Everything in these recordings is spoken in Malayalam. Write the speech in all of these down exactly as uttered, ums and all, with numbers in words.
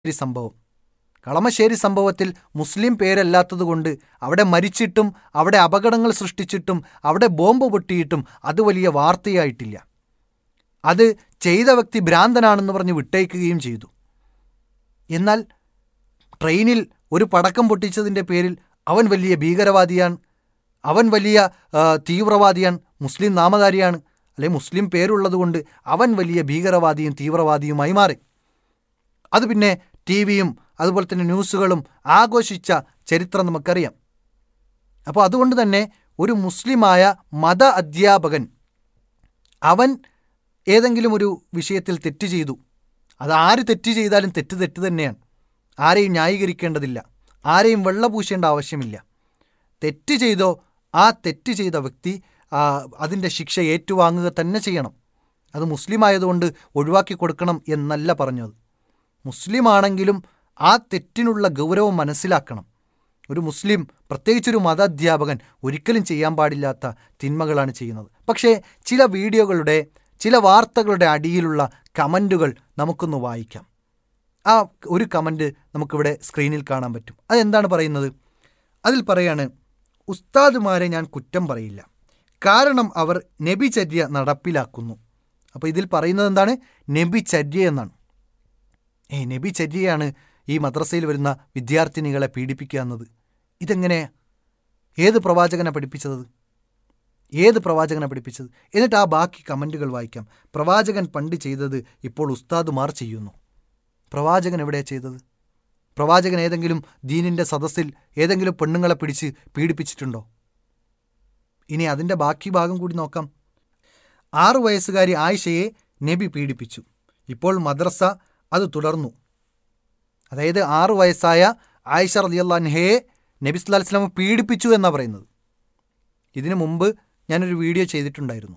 സംഭവം കളമശ്ശേരി സംഭവത്തിൽ മുസ്ലിം പേരല്ലാത്തതുകൊണ്ട് അവിടെ മരിച്ചിട്ടും അവിടെ അപകടങ്ങൾ സൃഷ്ടിച്ചിട്ടും അവിടെ ബോംബ് പൊട്ടിയിട്ടും അത് വലിയ വാർത്തയായിട്ടില്ല. അത് ചെയ്ത വ്യക്തി ഭ്രാന്തനാണെന്ന് പറഞ്ഞ് വിട്ടയക്കുകയും ചെയ്തു. എന്നാൽ ട്രെയിനിൽ ഒരു പടക്കം പൊട്ടിച്ചതിൻ്റെ പേരിൽ അവൻ വലിയ ഭീകരവാദിയാണ്, അവൻ വലിയ തീവ്രവാദിയാണ്, മുസ്ലിം നാമധാരിയാണ്, അല്ലെങ്കിൽ മുസ്ലിം പേരുള്ളതുകൊണ്ട് അവൻ വലിയ ഭീകരവാദിയും തീവ്രവാദിയുമായി മാറി. അത് പിന്നെ ടി വിയും അതുപോലെ തന്നെ ന്യൂസുകളും ആഘോഷിച്ച ചരിത്രം നമുക്കറിയാം. അപ്പോൾ അതുകൊണ്ട് തന്നെ ഒരു മുസ്ലിമായ മത അധ്യാപകൻ അവൻ ഏതെങ്കിലും ഒരു വിഷയത്തിൽ തെറ്റ് ചെയ്തു, അത് ആര് തെറ്റ് ചെയ്താലും തെറ്റ് തെറ്റ് തന്നെയാണ്. ആരെയും ന്യായീകരിക്കേണ്ടതില്ല, ആരെയും വെള്ളപൂശേണ്ട ആവശ്യമില്ല. തെറ്റ് ചെയ്തോ ആ തെറ്റ് ചെയ്ത വ്യക്തി അതിൻ്റെ ശിക്ഷ ഏറ്റുവാങ്ങുക തന്നെ ചെയ്യണം. അത് മുസ്ലിം ആയതുകൊണ്ട് ഒഴിവാക്കി കൊടുക്കണം എന്നല്ല പറഞ്ഞത്. മുസ്ലിം ആണെങ്കിലും ആ തെറ്റിനുള്ള ഗൗരവം മനസ്സിലാക്കണം. ഒരു മുസ്ലിം, പ്രത്യേകിച്ചൊരു മതാധ്യാപകൻ ഒരിക്കലും ചെയ്യാൻ പാടില്ലാത്ത തിന്മകളാണ് ചെയ്യുന്നത്. പക്ഷേ ചില വീഡിയോകളുടെ ചില വാർത്തകളുടെ അടിയിലുള്ള കമൻറ്റുകൾ നമുക്കൊന്ന് വായിക്കാം. ആ ഒരു കമൻറ്റ് നമുക്കിവിടെ സ്ക്രീനിൽ കാണാൻ പറ്റും. അതെന്താണ് പറയുന്നത്? അതിൽ പറയാണ്, ഉസ്താദുമാരെ ഞാൻ കുറ്റം പറയില്ല, കാരണം അവർ നബിചര്യ നടപ്പിലാക്കുന്നു. അപ്പോൾ ഇതിൽ പറയുന്നത് എന്താണ്? നബിചര്യ എന്നാണ്. ഏ നബിചര്യയാണ് ഈ മദ്രസയിൽ വരുന്ന വിദ്യാർത്ഥിനികളെ പീഡിപ്പിക്കുക എന്നത്. ഇതെങ്ങനെ? ഏത് പ്രവാചകനെ പഠിപ്പിച്ചത്? ഏത് പ്രവാചകനെ പഠിപ്പിച്ചത്? എന്നിട്ട് ആ ബാക്കി കമൻറ്റുകൾ വായിക്കാം. പ്രവാചകൻ പണ്ട് ചെയ്തത് ഇപ്പോൾ ഉസ്താദുമാർ ചെയ്യുന്നു. പ്രവാചകൻ എവിടെയാണ് ചെയ്തത്? പ്രവാചകൻ ഏതെങ്കിലും ദീനിൻ്റെ സദസ്സിൽ ഏതെങ്കിലും പെണ്ണുങ്ങളെ പിടിച്ച് പീഡിപ്പിച്ചിട്ടുണ്ടോ? ഇനി അതിൻ്റെ ബാക്കി ഭാഗം കൂടി നോക്കാം. ആറു വയസ്സുകാരി ആയിഷയെ നബി പീഡിപ്പിച്ചു, ഇപ്പോൾ മദ്രസ അത് തുടർന്നു. അതായത് ആറു വയസ്സായ ആയിഷ റളിയല്ലാഹു അൻഹയെ നബി സല്ലല്ലാഹു അലൈഹി വസല്ലം പീഡിപ്പിച്ചു എന്നാണ് പറയുന്നത്. ഇതിനു മുമ്പ് ഞാനൊരു വീഡിയോ ചെയ്തിട്ടുണ്ടായിരുന്നു.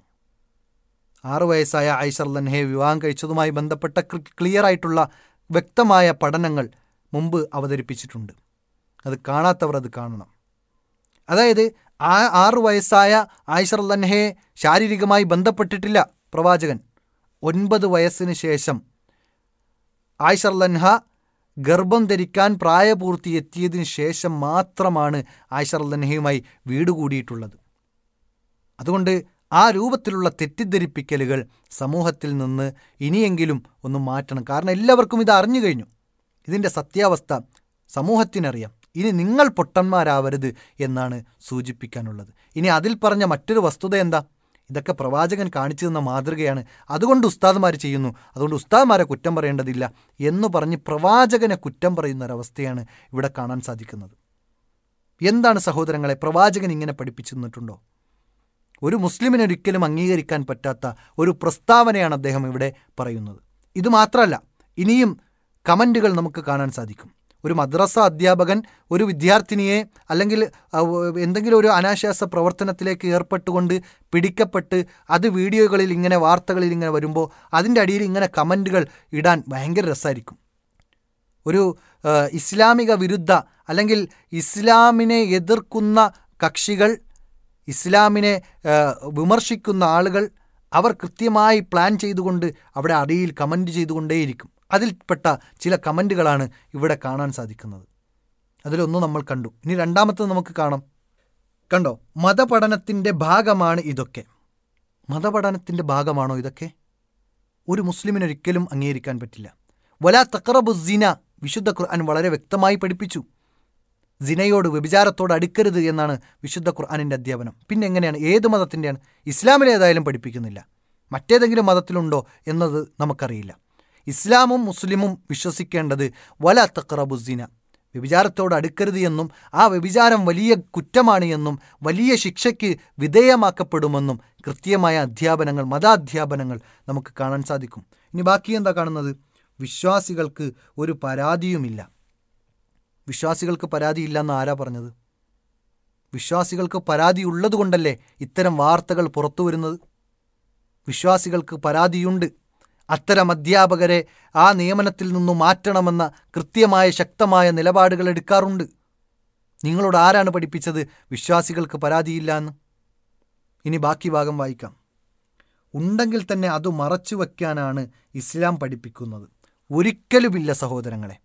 ആറു വയസ്സായ ആയിഷ റളിയല്ലാഹു അൻഹയെ വിവാഹം കഴിച്ചതുമായി ബന്ധപ്പെട്ട ക്ലിയർ ആയിട്ടുള്ള വ്യക്തമായ പഠനങ്ങൾ മുമ്പ് അവതരിപ്പിച്ചിട്ടുണ്ട്. അത് കാണാത്തവർ അത് കാണണം. അതായത് ആ ആറു വയസ്സായ ആയിഷ റളിയല്ലാഹു അൻഹയെ ശാരീരികമായി ബന്ധപ്പെട്ടിട്ടില്ല പ്രവാചകൻ. ഒൻപത് വയസ്സിന് ശേഷം ആയിഷ റളിയല്ലാഹു അൻഹ ഗർഭം ധരിക്കാൻ പ്രായപൂർത്തി എത്തിയതിന് ശേഷം മാത്രമാണ് ആയിഷ റളിയല്ലാഹു അൻഹയുമായി വീട് കൂടിയിട്ടുള്ളത്. അതുകൊണ്ട് ആ രൂപത്തിലുള്ള തെറ്റിദ്ധരിപ്പിക്കലുകൾ സമൂഹത്തിൽ നിന്ന് ഇനിയെങ്കിലും ഒന്ന് മാറ്റണം. കാരണം എല്ലാവർക്കും ഇത് അറിഞ്ഞു കഴിഞ്ഞു. ഇതിൻ്റെ സത്യാവസ്ഥ സമൂഹത്തിനറിയാം. ഇനി നിങ്ങൾ പൊട്ടന്മാരാവരുത് എന്നാണ് സൂചിപ്പിക്കാനുള്ളത്. ഇനി അതിൽ പറഞ്ഞ മറ്റൊരു വസ്തുത എന്താ? ഇതൊക്കെ പ്രവാചകൻ കാണിച്ചു തന്ന മാതൃകയാണ്, അതുകൊണ്ട് ഉസ്താദ്മാർ ചെയ്യുന്നു, അതുകൊണ്ട് ഉസ്താദ്മാരെ കുറ്റം പറയേണ്ടതില്ല എന്ന് പറഞ്ഞ് പ്രവാചകനെ കുറ്റം പറയുന്നൊരവസ്ഥയാണ് ഇവിടെ കാണാൻ സാധിക്കുന്നത്. എന്താണ് സഹോദരങ്ങളെ, പ്രവാചകൻ ഇങ്ങനെ പഠിപ്പിച്ചു തന്നിട്ടുണ്ടോ? ഒരു മുസ്ലിമിനൊരിക്കലും അംഗീകരിക്കാൻ പറ്റാത്ത ഒരു പ്രസ്താവനയാണ് അദ്ദേഹം ഇവിടെ പറയുന്നത്. ഇത് മാത്രമല്ല, ഇനിയും കമൻറ്റുകൾ നമുക്ക് കാണാൻ സാധിക്കും. ഒരു മദ്രസ അധ്യാപകൻ ഒരു വിദ്യാർത്ഥിനിയെ അല്ലെങ്കിൽ എന്തെങ്കിലും ഒരു അനാശാസ പ്രവർത്തനത്തിലേക്ക് ഏർപ്പെട്ടുകൊണ്ട് പിടിക്കപ്പെട്ട് അത് വീഡിയോകളിൽ ഇങ്ങനെ വാർത്തകളിൽ ഇങ്ങനെ വരുമ്പോൾ അതിൻ്റെ അടിയിൽ ഇങ്ങനെ കമൻറ്റുകൾ ഇടാൻ ഭയങ്കര രസമായിരിക്കും. ഒരു ഇസ്ലാമിക വിരുദ്ധ അല്ലെങ്കിൽ ഇസ്ലാമിനെ എതിർക്കുന്ന കക്ഷികൾ, ഇസ്ലാമിനെ വിമർശിക്കുന്ന ആളുകൾ, അവർ കൃത്യമായി പ്ലാൻ ചെയ്തുകൊണ്ട് അവിടെ അടിയിൽ കമൻറ്റ് ചെയ്തുകൊണ്ടേയിരിക്കും. അതിൽപ്പെട്ട ചില കമൻറ്റുകളാണ് ഇവിടെ കാണാൻ സാധിക്കുന്നത്. അതിലൊന്ന് നമ്മൾ കണ്ടു. ഇനി രണ്ടാമത്തത് നമുക്ക് കാണാം. കണ്ടോ? മതപഠനത്തിൻ്റെ ഭാഗമാണ് ഇതൊക്കെ. മതപഠനത്തിൻ്റെ ഭാഗമാണോ ഇതൊക്കെ? ഒരു മുസ്ലിമിനൊരിക്കലും അംഗീകരിക്കാൻ പറ്റില്ല. വലാ തഖറബു സിന, വിശുദ്ധ ഖുർആൻ വളരെ വ്യക്തമായി പഠിപ്പിച്ചു. സിനയോട്, വ്യഭിചാരത്തോട് അടുക്കരുത് എന്നാണ് വിശുദ്ധ ഖുർആനിൻ്റെ അധ്യാപനം. പിന്നെ എങ്ങനെയാണ്? ഏത് മതത്തിൻ്റെയാണ്? ഇസ്ലാമിലേതായാലും പഠിപ്പിക്കുന്നില്ല. മറ്റേതെങ്കിലും മതത്തിലുണ്ടോ എന്നത് നമുക്കറിയില്ല. ഇസ്ലാമും മുസ്ലിമും വിശ്വസിക്കേണ്ടത് വലാ തഖറബു സിന, വ്യഭിചാരത്തോട് അടുക്കരുത് എന്നും ആ വ്യഭിചാരം വലിയ കുറ്റമാണ് എന്നും വലിയ ശിക്ഷയ്ക്ക് വിധേയമാക്കപ്പെടുമെന്നും കൃത്യമായ അധ്യാപനങ്ങൾ, മതാധ്യാപനങ്ങൾ നമുക്ക് കാണാൻ സാധിക്കും. ഇനി ബാക്കി എന്താ കാണുന്നത്? വിശ്വാസികൾക്ക് ഒരു പരാതിയുമില്ല. വിശ്വാസികൾക്ക് പരാതിയില്ല എന്ന് ആരാ പറഞ്ഞത്? വിശ്വാസികൾക്ക് പരാതി ഉള്ളത് കൊണ്ടല്ലേ ഇത്തരം വാർത്തകൾ പുറത്തു വരുന്നത്? വിശ്വാസികൾക്ക് പരാതിയുണ്ട്. അത്തരം അധ്യാപകരെ ആ നിയമനത്തിൽ നിന്നും മാറ്റണമെന്ന കൃത്യമായ ശക്തമായ നിലപാടുകൾ എടുക്കാറുണ്ട്. നിങ്ങളോട് ആരാണ് പഠിപ്പിച്ചത് വിശ്വാസികൾക്ക് പരാതിയില്ല എന്ന്? ഇനി ബാക്കി ഭാഗം വായിക്കാം. ഉണ്ടെങ്കിൽ തന്നെ അത് മറച്ചു വയ്ക്കാനാണ് ഇസ്ലാം പഠിപ്പിക്കുന്നത്. ഒരിക്കലുമില്ല സഹോദരങ്ങളെ.